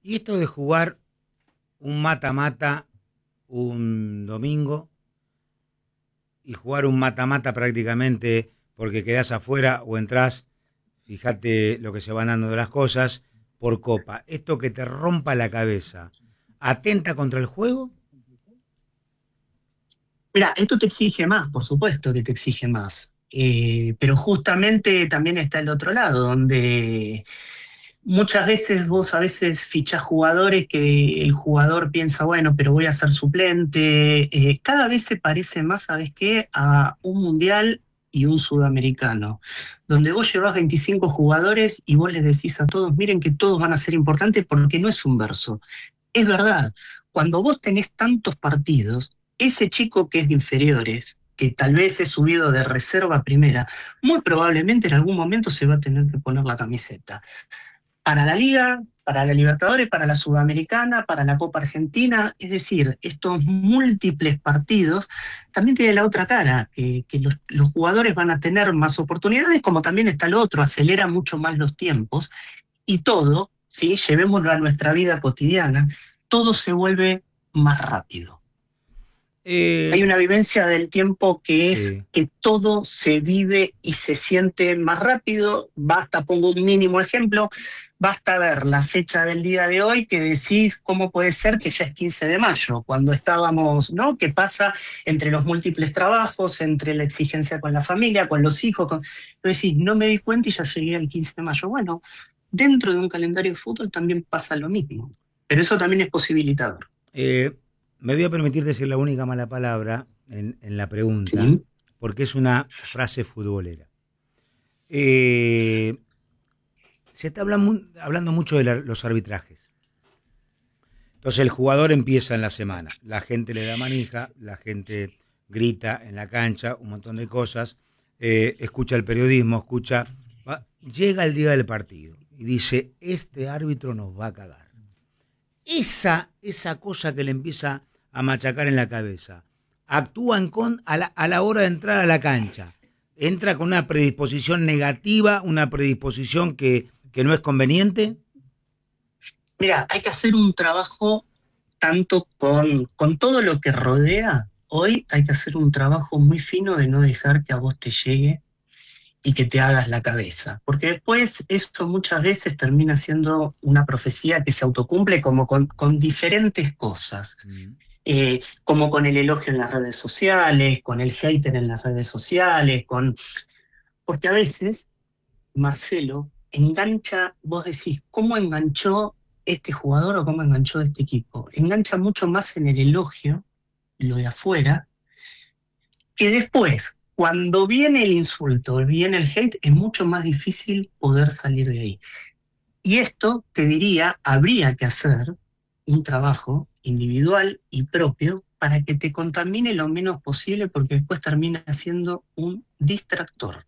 Y esto de jugar un mata-mata un domingo y jugar un mata-mata prácticamente porque quedás afuera o entrás, fíjate lo que se van dando de las cosas, por copa. Esto que te rompa la cabeza, ¿atenta contra el juego? Mira, esto te exige más, por supuesto que te exige más. Pero justamente también está el otro lado, donde muchas veces vos a veces fichás jugadores que el jugador piensa, bueno, pero voy a ser suplente. Cada vez se parece más, ¿sabes qué?, a un mundial y un sudamericano, donde vos llevás 25 jugadores y vos les decís a todos, miren que todos van a ser importantes porque no es un verso. Es verdad, cuando vos tenés tantos partidos, ese chico que es de inferiores, que tal vez es subido de reserva a primera, muy probablemente en algún momento se va a tener que poner la camiseta. Para la Liga, para la Libertadores, para la Sudamericana, para la Copa Argentina, es decir, estos múltiples partidos también tienen la otra cara, que los jugadores van a tener más oportunidades, como también está el otro, acelera mucho más los tiempos, y todo, ¿sí?, llevémoslo a nuestra vida cotidiana, todo se vuelve más rápido. Eh, Hay una vivencia del tiempo que es sí. que todo se vive y se siente más rápido. Basta, pongo un mínimo ejemplo, basta ver la fecha del día de hoy que decís cómo puede ser que ya es 15 de mayo, cuando estábamos, ¿no? ¿Qué pasa entre los múltiples trabajos, entre la exigencia con la familia, con los hijos? Decís, no me di cuenta y ya llegué al 15 de mayo. Bueno, dentro de un calendario de fútbol también pasa lo mismo, pero eso también es posibilitador. Eh, Me voy a permitir decir la única mala palabra en la pregunta, ¿Sí? porque es una frase futbolera. Eh, Se está hablando mucho de los arbitrajes. Entonces el jugador empieza en la semana, la gente le da manija, la gente grita en la cancha, un montón de cosas, escucha el periodismo, llega el día del partido y dice, este árbitro nos va a cagar. Esa cosa que le empieza a machacar en la cabeza, actúan a la hora de entrar a la cancha, entra con una predisposición negativa, una predisposición que no es conveniente. Mira, hay que hacer un trabajo tanto con todo lo que rodea. Hoy hay que hacer un trabajo muy fino de no dejar que a vos te llegue y que te hagas la cabeza. Porque después esto muchas veces termina siendo una profecía que se autocumple como con diferentes cosas. Mm. Como con el elogio en las redes sociales, con el hater en las redes sociales, porque a veces Marcelo engancha, vos decís, ¿cómo enganchó este jugador o cómo enganchó este equipo? Engancha mucho más en el elogio, lo de afuera, que después, cuando viene el insulto, viene el hate, es mucho más difícil poder salir de ahí. Y esto, te diría, habría que hacer un trabajo individual y propio para que te contamine lo menos posible, porque después termina siendo un distractor.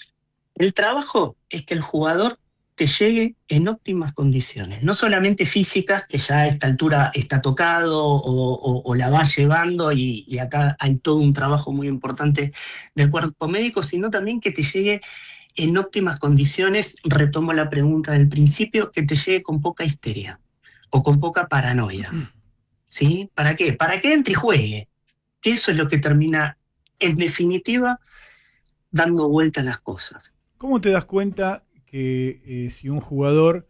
El trabajo es que el jugador te llegue en óptimas condiciones, no solamente físicas, que ya a esta altura está tocado o la va llevando y acá hay todo un trabajo muy importante del cuerpo médico, sino también que te llegue en óptimas condiciones, retomo la pregunta del principio, que te llegue con poca histeria o con poca paranoia. ¿Sí? ¿Para qué? Para que entre y juegue, que eso es lo que termina, en definitiva, dando vuelta a las cosas. ¿Cómo te das cuenta que si un jugador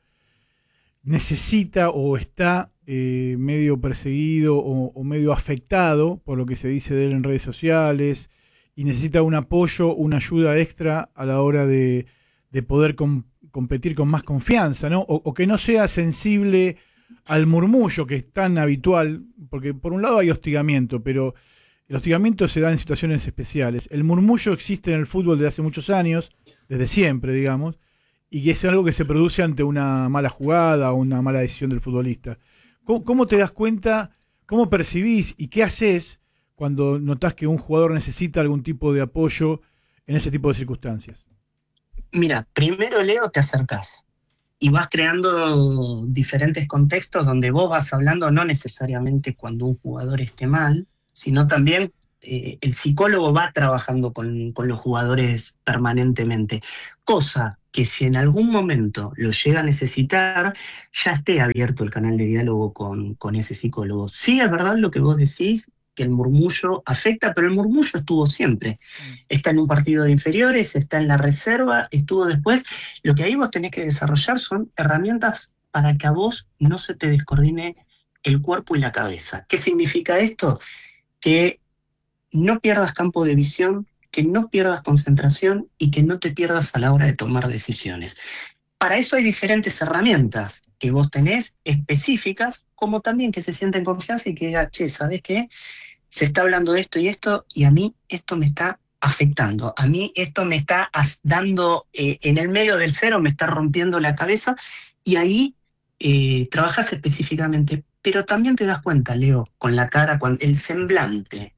necesita o está medio perseguido o medio afectado por lo que se dice de él en redes sociales y necesita un apoyo, una ayuda extra a la hora de poder competir con más confianza, ¿no? O que no sea sensible al murmullo que es tan habitual, porque por un lado hay hostigamiento, pero el hostigamiento se da en situaciones especiales. El murmullo existe en el fútbol desde hace muchos años, desde siempre, digamos, y que es algo que se produce ante una mala jugada o una mala decisión del futbolista. ¿Cómo te das cuenta, cómo percibís y qué haces cuando notás que un jugador necesita algún tipo de apoyo en ese tipo de circunstancias? Mira, primero, Leo, te acercás y vas creando diferentes contextos donde vos vas hablando no necesariamente cuando un jugador esté mal, sino también el psicólogo va trabajando con los jugadores permanentemente, cosa que si en algún momento lo llega a necesitar, ya esté abierto el canal de diálogo con ese psicólogo. Sí, es verdad lo que vos decís, que el murmullo afecta, pero el murmullo estuvo siempre. Está en un partido de inferiores, está en la reserva, estuvo después. Lo que ahí vos tenés que desarrollar son herramientas para que a vos no se te descoordine el cuerpo y la cabeza. ¿Qué significa esto? Que no pierdas campo de visión, que no pierdas concentración y que no te pierdas a la hora de tomar decisiones. Para eso hay diferentes herramientas que vos tenés específicas, como también que se sienta en confianza y que diga, che, ¿sabés qué? Se está hablando de esto y a mí esto me está afectando, a mí esto me está dando en el medio del cero, me está rompiendo la cabeza, y ahí trabajas específicamente, pero también te das cuenta, Leo, con la cara, el semblante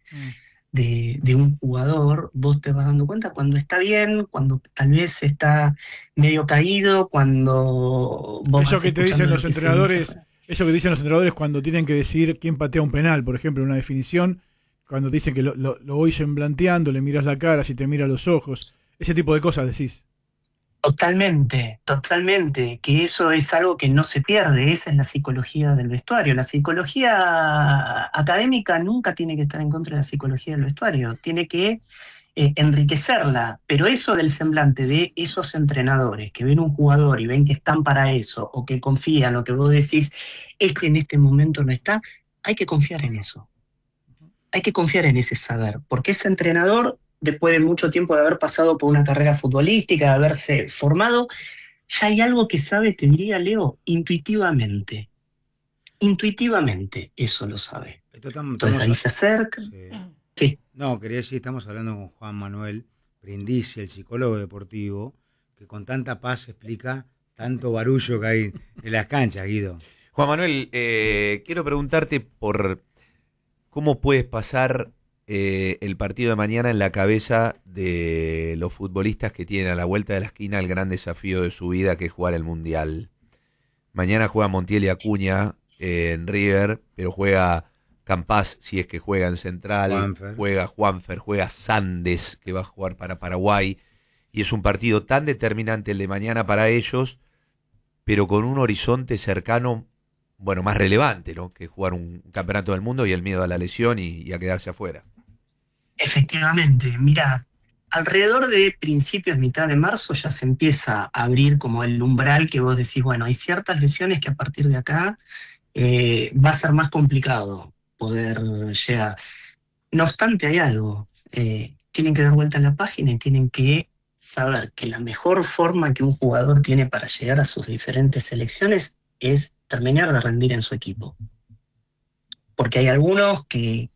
de un jugador, vos te vas dando cuenta cuando está bien, cuando tal vez está medio caído, cuando vos Eso vas que te escuchando dicen lo los que se entrenadores, dice. eso que dicen los entrenadores cuando tienen que decir quién patea un penal, por ejemplo, en una definición, cuando te dicen que lo voy semblanteando, le miras la cara, si te mira los ojos, ese tipo de cosas decís. Totalmente, totalmente, que eso es algo que no se pierde, esa es la psicología del vestuario. La psicología académica nunca tiene que estar en contra de la psicología del vestuario, tiene que enriquecerla, pero eso del semblante de esos entrenadores que ven un jugador y ven que están para eso, o que confían, o que vos decís, este en este momento no está, hay que confiar en eso. Hay que confiar en ese saber, porque ese entrenador, después de mucho tiempo de haber pasado por una carrera futbolística, de haberse formado, ya hay algo que sabe, te diría, Leo, intuitivamente. Intuitivamente eso lo sabe. Entonces ahí se acerca. Sí. Sí. No, quería decir, estamos hablando con Juan Manuel Brindisi, el psicólogo deportivo, que con tanta paz explica tanto barullo que hay en las canchas, Guido. Juan Manuel, quiero preguntarte por cómo puedes pasar el partido de mañana en la cabeza de los futbolistas que tienen a la vuelta de la esquina el gran desafío de su vida, que es jugar el Mundial. Mañana juega Montiel y Acuña en River, pero juega Campás, si es que juega en Central, juega Juanfer, juega Sandes, que va a jugar para Paraguay, y es un partido tan determinante el de mañana para ellos, pero con un horizonte cercano, bueno, más relevante, ¿no?, que jugar un campeonato del mundo y el miedo a la lesión y a quedarse afuera. Efectivamente, mira, alrededor de principios, mitad de marzo ya se empieza a abrir como el umbral que vos decís, bueno, hay ciertas lesiones que a partir de acá va a ser más complicado poder llegar. No obstante, hay algo, tienen que dar vuelta a la página y tienen que saber que la mejor forma que un jugador tiene para llegar a sus diferentes selecciones es terminar de rendir en su equipo. Porque hay algunos que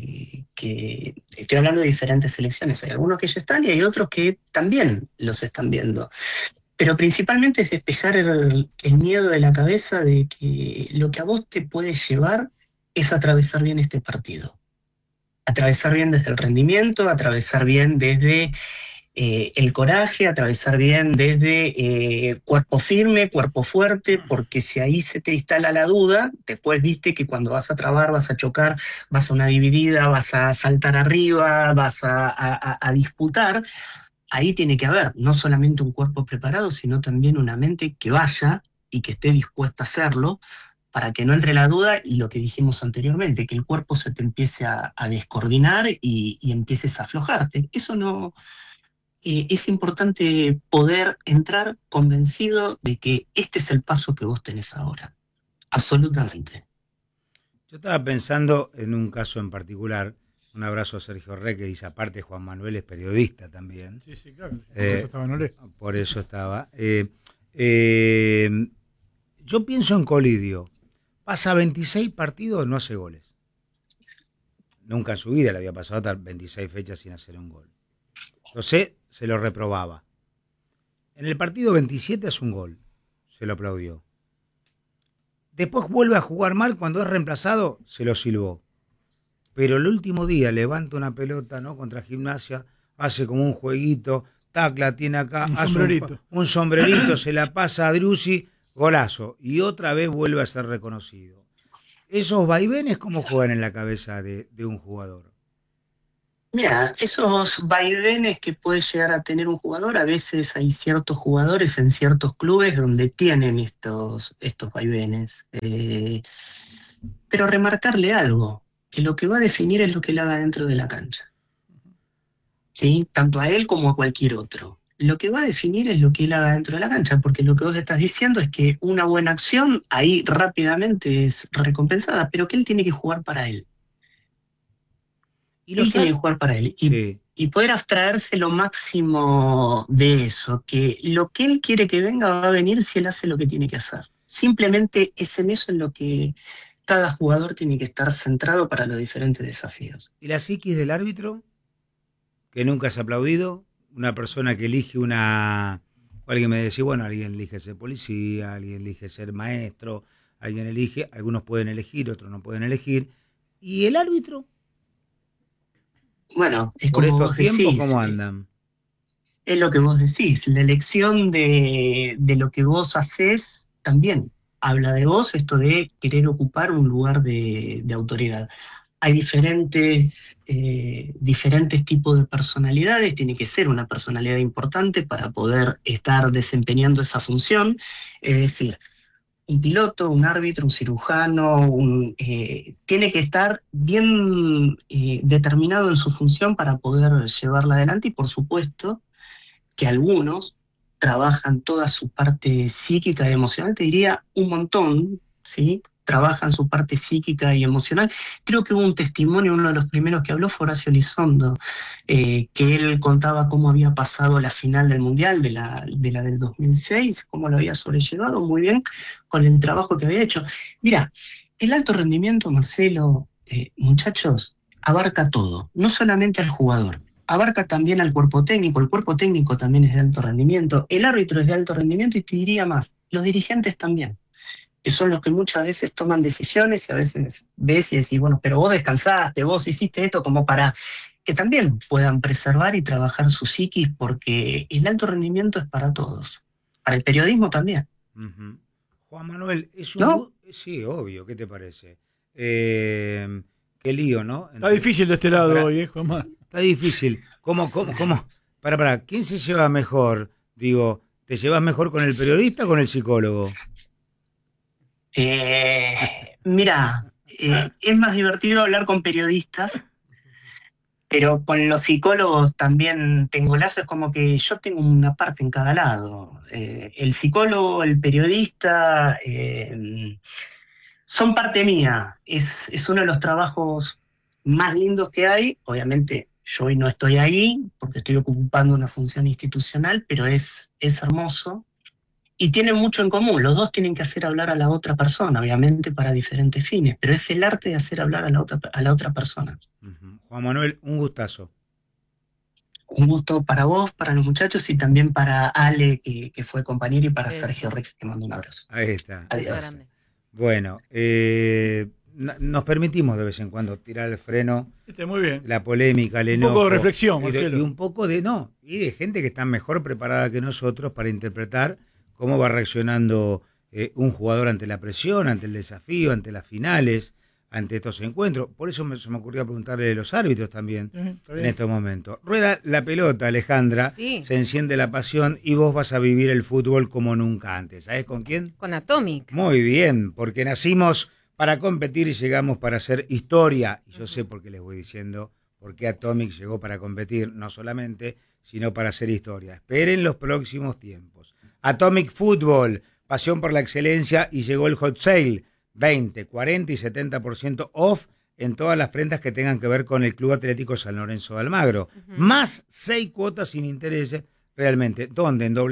estoy hablando de diferentes selecciones, hay algunos que ya están y hay otros que también los están viendo. Pero principalmente es despejar el miedo de la cabeza de que lo que a vos te puede llevar es atravesar bien este partido. Atravesar bien desde el rendimiento, atravesar bien desde el coraje, atravesar bien desde cuerpo firme, cuerpo fuerte, porque si ahí se te instala la duda, después viste que cuando vas a trabar, vas a chocar, vas a una dividida, vas a saltar arriba, vas a disputar, ahí tiene que haber no solamente un cuerpo preparado, sino también una mente que vaya y que esté dispuesta a hacerlo, para que no entre la duda y lo que dijimos anteriormente, que el cuerpo se te empiece a descoordinar y empieces a aflojarte. Eso no... es importante poder entrar convencido de que este es el paso que vos tenés ahora. Absolutamente. Yo estaba pensando en un caso en particular. Un abrazo a Sergio Re, que dice, aparte Juan Manuel es periodista también. Sí, sí, claro. Por eso estaba en Olé. Por eso estaba. Yo pienso en Colidio. Pasa 26 partidos, no hace goles. Nunca en su vida le había pasado hasta 26 fechas sin hacer un gol. Entonces se lo reprobaba. En el partido 27 hace un gol. Se lo aplaudió. Después vuelve a jugar mal, cuando es reemplazado, se lo silbó. Pero el último día levanta una pelota, ¿no?, contra Gimnasia, hace como un jueguito, tacla, tiene acá, un hace sombrerito. Un sombrerito, se la pasa a Driussi, golazo. Y otra vez vuelve a ser reconocido. Esos vaivenes, ¿cómo juegan en la cabeza de un jugador? Mira, esos vaivenes que puede llegar a tener un jugador, a veces hay ciertos jugadores en ciertos clubes donde tienen estos vaivenes. Pero remarcarle algo, que lo que va a definir es lo que él haga dentro de la cancha, ¿sí? Tanto a él como a cualquier otro. Lo que va a definir es lo que él haga dentro de la cancha, porque lo que vos estás diciendo es que una buena acción ahí rápidamente es recompensada, pero que él tiene que jugar para él. Y Él tiene que jugar para él Sí. y poder abstraerse lo máximo de eso, que lo que él quiere que venga va a venir si él hace lo que tiene que hacer. Simplemente es en eso en lo que cada jugador tiene que estar centrado para los diferentes desafíos. ¿Y la psiquis del árbitro? Que nunca has aplaudido. Una persona que elige una... Alguien me decía, bueno, alguien elige ser policía, alguien elige ser maestro, alguien elige, algunos pueden elegir, otros no pueden elegir. ¿Y el árbitro? Bueno, es Por como estos vos tiempos, decís, ¿cómo andan? es lo que vos decís, la elección de lo que vos hacés también habla de vos, esto de querer ocupar un lugar de autoridad. Hay diferentes tipos de personalidades, tiene que ser una personalidad importante para poder estar desempeñando esa función, es decir, un piloto, un árbitro, un cirujano, tiene que estar bien determinado en su función para poder llevarla adelante y por supuesto que algunos trabajan toda su parte psíquica y emocional, te diría un montón, ¿sí? Trabajan su parte psíquica y emocional. Creo que hubo un testimonio, uno de los primeros que habló fue Horacio Elizondo, que él contaba cómo había pasado la final del Mundial, de la del 2006, cómo lo había sobrellevado muy bien con el trabajo que había hecho. Mira, el alto rendimiento, Marcelo, muchachos, abarca todo, no solamente al jugador, abarca también al cuerpo técnico, el cuerpo técnico también es de alto rendimiento, el árbitro es de alto rendimiento y te diría más, los dirigentes también, que son los que muchas veces toman decisiones y a veces ves y decís, bueno, pero vos descansaste, vos hiciste esto como para que también puedan preservar y trabajar su psiquis porque el alto rendimiento es para todos, para el periodismo también, Uh-huh. Juan Manuel, es un... ¿no? Sí, obvio, ¿qué te parece? Qué lío, ¿no? Está difícil de este lado Para- hoy, Juanma. Está difícil. ¿Cómo? ¿Quién se lleva mejor? Digo, ¿te llevas mejor con el periodista o con el psicólogo? Eh, Mira, es más divertido hablar con periodistas, pero con los psicólogos también tengo lazos, es como que yo tengo una parte en cada lado. El psicólogo, el periodista, son parte mía. Es uno de los trabajos más lindos que hay. Obviamente yo hoy no estoy ahí porque estoy ocupando una función institucional, pero es hermoso. Y tienen mucho en común, los dos tienen que hacer hablar a la otra persona, obviamente para diferentes fines, pero es el arte de hacer hablar a la otra persona. Uh-huh. Juan Manuel, un gustazo. Un gusto para vos, para los muchachos y también para Ale, que fue compañero, y para Eso. Sergio Rick, que mando un abrazo. Ahí está. Beso Adiós. grande. Bueno, nos permitimos de vez en cuando tirar el freno, Muy bien. la polémica, el Un enojo. poco de reflexión, y Marcelo. un poco de, no, y de gente que está mejor preparada que nosotros para interpretar cómo va reaccionando un jugador ante la presión, ante el desafío, ante las finales, ante estos encuentros. Por eso se me ocurrió preguntarle de los árbitros también Está en bien. estos momentos. Rueda la pelota, Alejandra, Sí. se enciende la pasión y vos vas a vivir el fútbol como nunca antes. ¿Sabés con quién? Con Atomic. Muy bien, porque nacimos para competir y llegamos para hacer historia. Y yo sé por qué les voy diciendo por qué Atomic llegó para competir, no solamente, sino para hacer historia. Esperen los próximos tiempos. Atomic Football, pasión por la excelencia, y llegó el hot sale, 20, 40 y 70% off en todas las prendas que tengan que ver con el Club Atlético San Lorenzo de Almagro. Más 6 cuotas sin intereses, realmente. ¿Dónde? En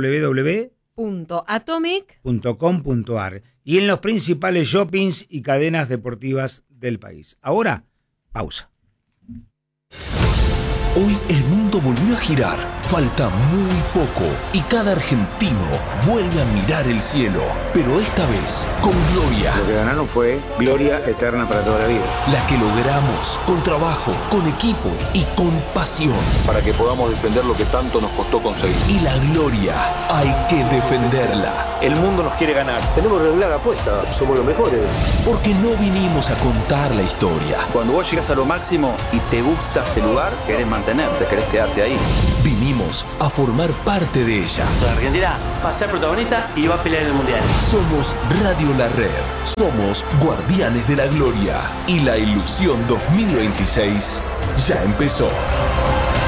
www.atomic.com.ar y en los principales shoppings y cadenas deportivas del país. Ahora, pausa. Hoy el mundo volvió a girar Falta muy poco y cada argentino vuelve a mirar el cielo, pero esta vez con gloria. Lo que ganaron fue gloria eterna para toda la vida. La que logramos con trabajo, con equipo y con pasión. Para que podamos defender lo que tanto nos costó conseguir. Y la gloria hay que defenderla. El mundo nos quiere ganar. Tenemos que regular la apuesta. Somos los mejores. Porque no vinimos a contar la historia. Cuando vos llegás a lo máximo y te gusta ese lugar, querés mantenerte, querés quedarte ahí. Vinimos a formar parte de ella. La Argentina va a ser protagonista y va a pelear en el Mundial. Somos Radio La Red. Somos Guardianes de la Gloria. Y la ilusión 2026 ya empezó.